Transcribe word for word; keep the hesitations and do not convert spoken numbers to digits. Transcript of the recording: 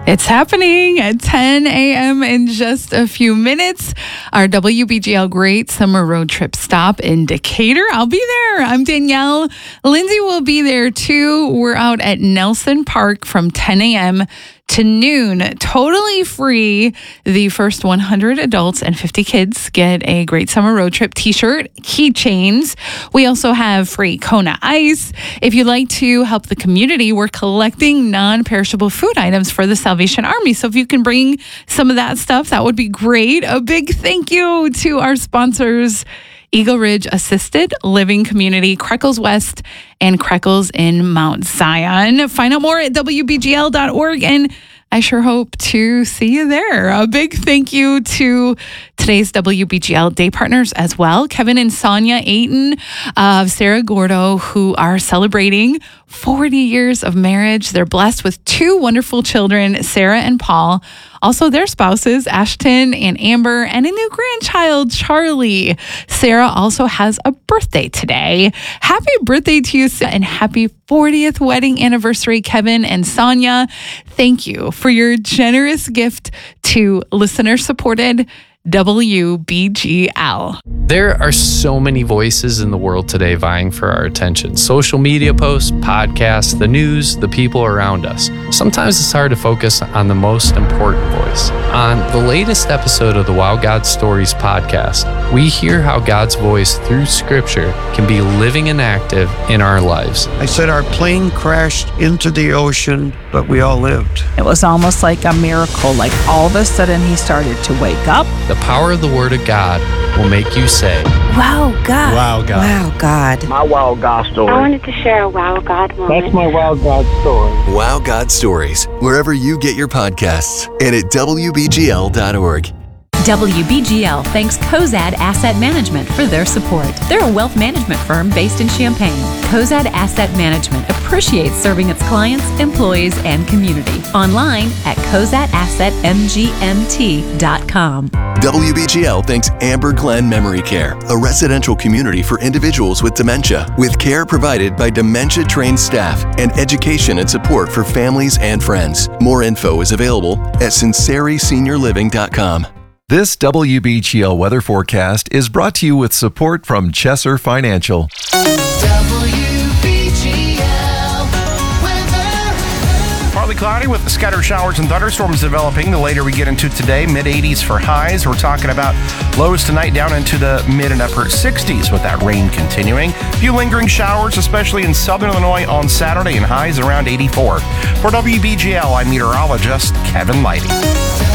It's happening at ten a.m. in just a few minutes. Our W B G L Great Summer Road Trip stop in Decatur. I'll be there. I'm Danielle. Lindsay will be there too. We're out at Nelson Park from ten a.m. to noon, totally free. The first one hundred adults and fifty kids get a Great Summer Road Trip t-shirt, keychains. We also have free Kona Ice. If you'd like to help the community, we're collecting non-perishable food items for the Salvation Army. So if you can bring some of that stuff, that would be great. A big thank you to our sponsors, Eagle Ridge Assisted Living Community, Creckles West, and Creckles in Mount Zion. Find out more at W B G L dot org, and I sure hope to see you there. A big thank you to today's W B G L day partners as well, Kevin and Sonia Ayton of Sarah Gordo, who are celebrating forty years of marriage. They're blessed with two wonderful children, Sarah and Paul. Also, their spouses, Ashton and Amber, and a new grandchild, Charlie. Sarah also has a birthday today. Happy birthday to you, and happy fortieth wedding anniversary, Kevin and Sonia. Thank you for your generous gift to listener-supported W B G L. There are so many voices in the world today vying for our attention. Social media posts, podcasts, the news, the people around us. Sometimes it's hard to focus on the most important voice. On the latest episode of the Wow God Stories podcast, we hear how God's voice through Scripture can be living and active in our lives. I said our plane crashed into the ocean, but we all lived. It was almost like a miracle. Like all of a sudden he started to wake up. The power of the Word of God will make you say, Wow, God. Wow, God. Wow, God. My Wow God story. I wanted to share a Wow God moment. That's my Wow God story. Wow God Stories, wherever you get your podcasts, and at W B G L dot org. W B G L thanks Cozad Asset Management for their support. They're a wealth management firm based in Champaign. Cozad Asset Management appreciates serving its clients, employees, and community. Online at cozad asset m g m t dot com. W B G L thanks Amber Glen Memory Care, a residential community for individuals with dementia, with care provided by dementia-trained staff and education and support for families and friends. More info is available at sinceri senior living dot com. This W B G L weather forecast is brought to you with support from Chesser Financial. W B G L weather. Partly cloudy with scattered showers and thunderstorms developing. The later we get into today, mid eighties for highs. We're talking about lows tonight down into the mid and upper sixties with that rain continuing. A few lingering showers, especially in southern Illinois on Saturday, and highs around eighty-four. For W B G L, I'm meteorologist Kevin Lighty.